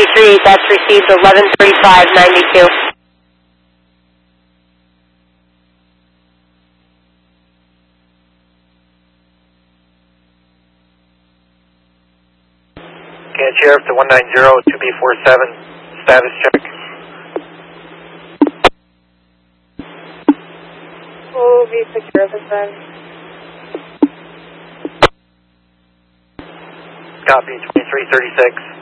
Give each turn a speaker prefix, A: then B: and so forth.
A: 2338, that's received 1135.92.
B: Can Sheriff to 190 2B47, status check.
C: We'll be secure this then.
B: Copy, 2336.